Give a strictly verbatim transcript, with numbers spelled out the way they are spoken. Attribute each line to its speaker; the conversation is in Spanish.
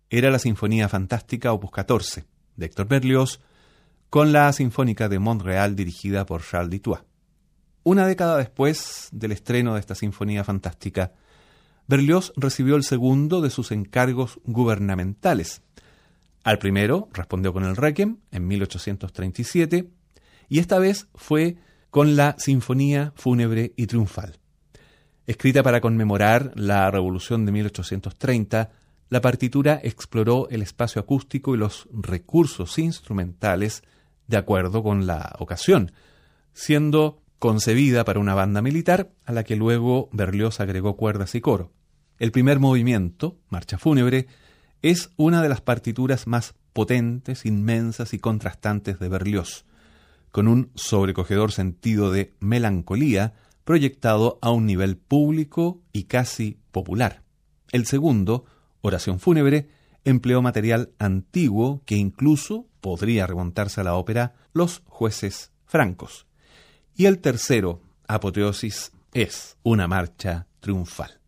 Speaker 1: era la Sinfonía Fantástica opus catorce de Héctor Berlioz, con la Sinfónica de Montreal dirigida por Charles Dutoit. Una década después del estreno de esta Sinfonía Fantástica, Berlioz recibió el segundo de sus encargos gubernamentales. Al primero respondió con el Requiem en mil ochocientos treinta y siete, y esta vez fue con la Sinfonía Fúnebre y Triunfal. Escrita para conmemorar la Revolución de mil ochocientos treinta, la partitura exploró el espacio acústico y los recursos instrumentales de acuerdo con la ocasión, siendo concebida para una banda militar a la que luego Berlioz agregó cuerdas y coro. El primer movimiento, Marcha Fúnebre, es una de las partituras más potentes, inmensas y contrastantes de Berlioz, con un sobrecogedor sentido de melancolía proyectado a un nivel público y casi popular. El segundo, Oración Fúnebre, empleó material antiguo que incluso podría remontarse a la ópera Los jueces francos. Y el tercero, Apoteosis, es una marcha triunfal.